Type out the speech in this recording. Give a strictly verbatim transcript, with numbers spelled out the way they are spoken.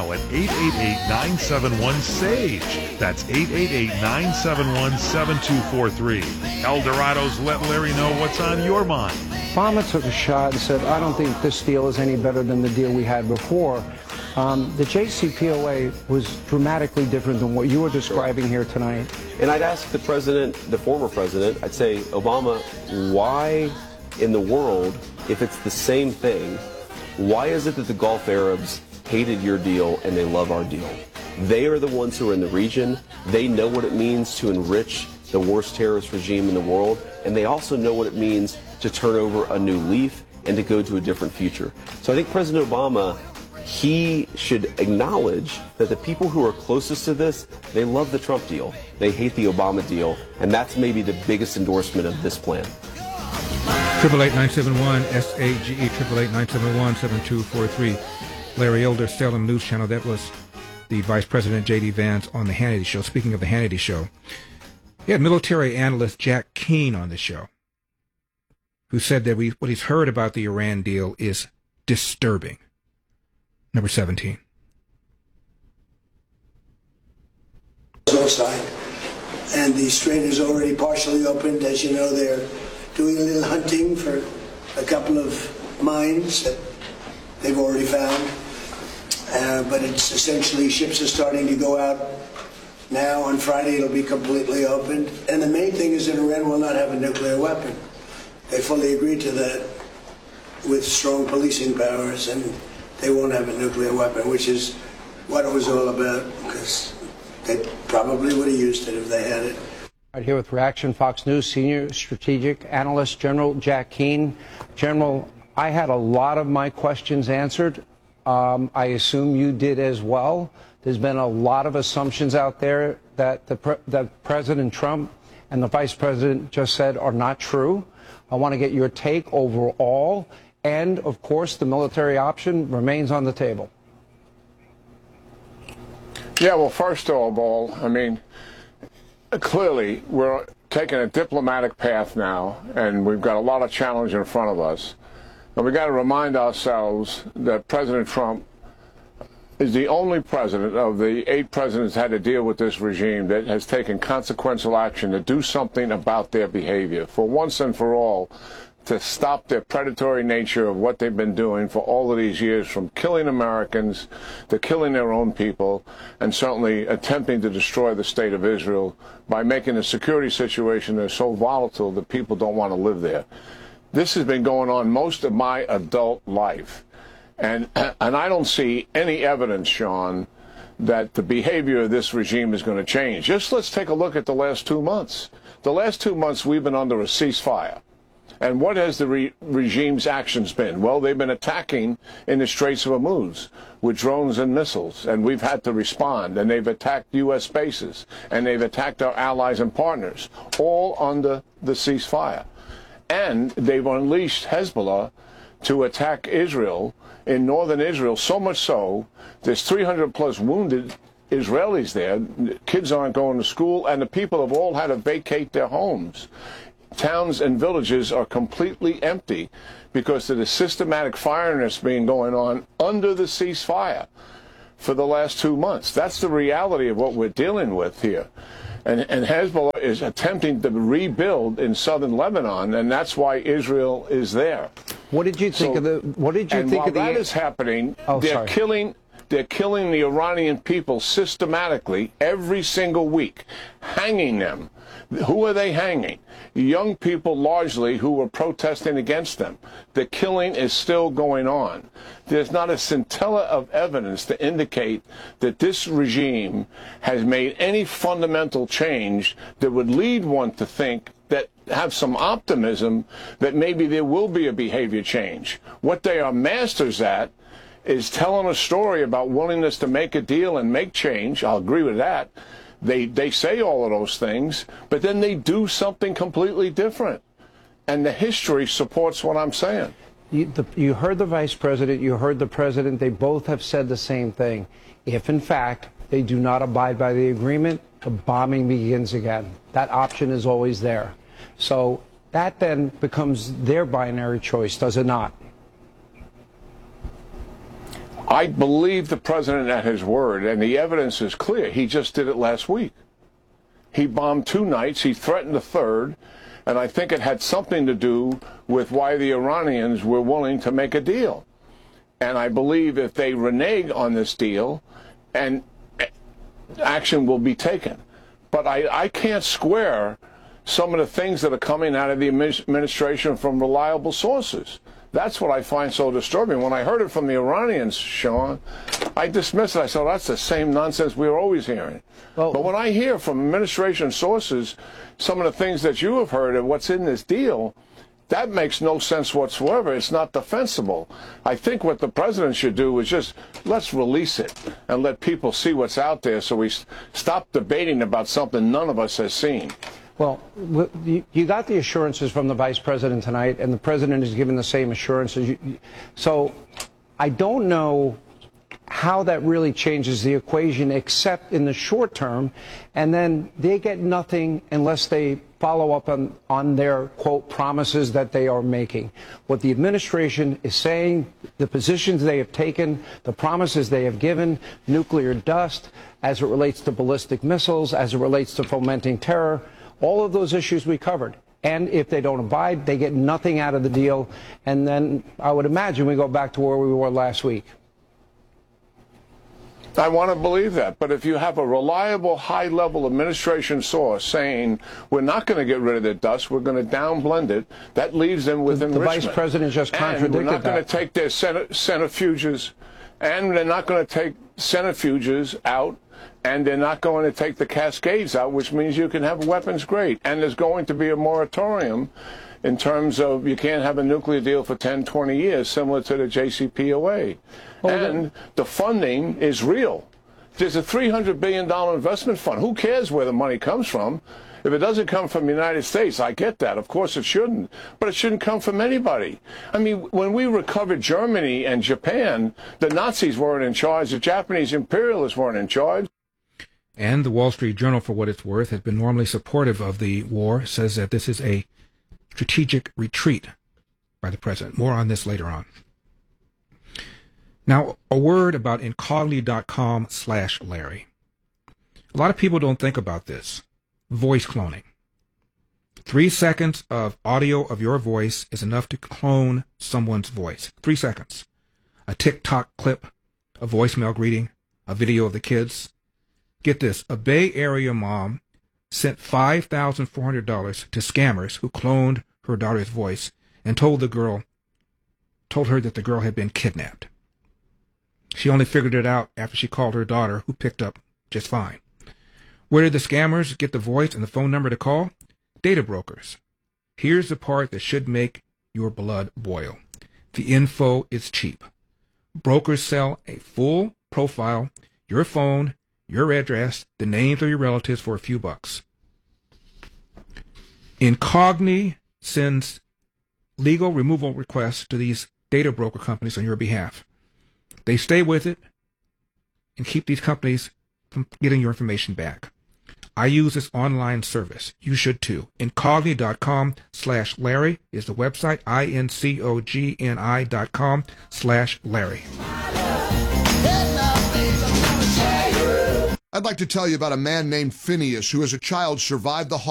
now at eight eight eight, nine seven one, S A G E. That's eight eight eight, nine seven one, seven two four three. El Dorado's Let Larry know what's on your mind. Obama took a shot and said, I don't think this deal is any better than the deal we had before. Um, the J C P O A was dramatically different than what you were describing here tonight. And I'd ask the president, the former president, I'd say, Obama, why in the world, if it's the same thing, why is it that the Gulf Arabs hated your deal and they love our deal? They are the ones who are in the region. They know what it means to enrich the worst terrorist regime in the world, and they also know what it means to turn over a new leaf and to go to a different future. So I think President Obama, he should acknowledge that the people who are closest to this, they love the Trump deal. They hate the Obama deal, and that's maybe the biggest endorsement of this plan. Triple eight nine seven one S A G E, triple eight nine seven one seven two four three. Larry Elder, Salem News Channel. That was the Vice President J D Vance on the Hannity Show. Speaking of the Hannity Show, he had military analyst Jack Keane on the show, who said that we what he's heard about the Iran deal is disturbing. Number seventeen. Signed, and the strait is already partially opened. As you know, they're doing a little hunting for a couple of mines that they've already found. Uh, but it's essentially ships are starting to go out now. On Friday, it'll be completely opened. And the main thing is that Iran will not have a nuclear weapon. They fully agreed to that with strong policing powers, and they won't have a nuclear weapon, which is what it was all about, because they probably would have used it if they had it. Right here with Reaction, Fox News Senior Strategic Analyst General Jack Keane. General, I had a lot of my questions answered. Um, I assume you did as well. There's been a lot of assumptions out there that, the pre that President Trump and the Vice President just said are not true. I want to get your take overall. And, of course, the military option remains on the table. Yeah, well, first of all, I mean, clearly we're taking a diplomatic path now, and we've got a lot of challenge in front of us. And we've got to remind ourselves that President Trump is the only president of the eight presidents had to deal with this regime that has taken consequential action to do something about their behavior, for once and for all, to stop their predatory nature of what they've been doing for all of these years, from killing Americans to killing their own people, and certainly attempting to destroy the state of Israel by making the security situation there so volatile that people don't want to live there. This has been going on most of my adult life. And, and I don't see any evidence, Sean, that the behavior of this regime is going to change. Just let's take a look at the last two months. The last two months we've been under a ceasefire. And what has the re regime's actions been? Well, they've been attacking in the Straits of Hormuz with drones and missiles, and we've had to respond. And they've attacked U S bases, and they've attacked our allies and partners, all under the ceasefire. And they've unleashed Hezbollah to attack Israel in northern Israel, so much so there's three hundred plus wounded Israelis there. Kids aren't going to school, and the people have all had to vacate their homes. Towns and villages are completely empty because of the systematic firing that's been going on under the ceasefire for the last two months. That's the reality of what we're dealing with here. And, and Hezbollah is attempting to rebuild in southern Lebanon, and that's why Israel is there. What did you think so, of the? What did you and think while of the? that is happening, oh, they're sorry. killing. They're killing the Iranian people systematically every single week, hanging them. Who are they hanging? Young people largely who were protesting against them. The killing is still going on. There's not a scintilla of evidence to indicate that this regime has made any fundamental change that would lead one to think that have some optimism that maybe there will be a behavior change. What they are masters at is telling a story about willingness to make a deal and make change. I'll agree with that. They, they say all of those things, but then they do something completely different. And the history supports what I'm saying. You, the, you heard the Vice President, you heard the President. They both have said the same thing. If, in fact, they do not abide by the agreement, the bombing begins again. That option is always there. So that then becomes their binary choice, does it not? I believe the president at his word, and the evidence is clear. He just did it last week. He bombed two nights. He threatened a third. And I think it had something to do with why the Iranians were willing to make a deal. And I believe if they renege on this deal, and action will be taken. But I, I can't square some of the things that are coming out of the administration from reliable sources. That's what I find so disturbing. When I heard it from the Iranians, Sean, I dismissed it. I said, that's the same nonsense we were always hearing. Well, but when I hear from administration sources some of the things that you have heard and what's in this deal, that makes no sense whatsoever. It's not defensible. I think what the president should do is just let's release it and let people see what's out there so we stop debating about something none of us has seen. Well, you got the assurances from the vice president tonight, and the president has given the same assurances. So I don't know how that really changes the equation, except in the short term, and then they get nothing unless they follow up on, on their, quote, promises that they are making. What the administration is saying, the positions they have taken, the promises they have given, nuclear dust, as it relates to ballistic missiles, as it relates to fomenting terror, all of those issues we covered. And if they don't abide, they get nothing out of the deal. And then I would imagine we go back to where we were last week. I want to believe that. But if you have a reliable, high-level administration source saying we're not going to get rid of the dust, we're going to downblend it, that leaves them with the, enrichment. The vice president just contradicted that. And we're not going to take their centrifuges, and they're not going to take centrifuges out, and they're not going to take the cascades out, which means you can have weapons grade. And there's going to be a moratorium in terms of you can't have a nuclear deal for ten, twenty years, similar to the J C P O A. Well, and then, the funding is real. There's a three hundred billion dollars investment fund. Who cares where the money comes from? If it doesn't come from the United States, I get that. Of course it shouldn't. But it shouldn't come from anybody. I mean, when we recovered Germany and Japan, the Nazis weren't in charge. The Japanese imperialists weren't in charge. And the Wall Street Journal, for what it's worth, has been normally supportive of the war, says that this is a strategic retreat by the president. More on this later on. Now, a word about Incogni.com slash Larry. A lot of people don't think about this. Voice cloning. Three seconds of audio of your voice is enough to clone someone's voice. Three seconds. A TikTok clip, a voicemail greeting, a video of the kids. Get this, a Bay Area mom sent five thousand four hundred dollars to scammers who cloned her daughter's voice and told the girl, told her that the girl had been kidnapped. She only figured it out after she called her daughter, who picked up just fine. Where did the scammers get the voice and the phone number to call? Data brokers. Here's the part that should make your blood boil. The info is cheap. Brokers sell a full profile, your phone, your address, the names of your relatives for a few bucks. Incogni sends legal removal requests to these data broker companies on your behalf. They stay with it and keep these companies from getting your information back. I use this online service. You should too. Incogni.com slash Larry is the website. I N C O G N I dot com slash Larry. I'd like to tell you about a man named Phineas who as a child survived the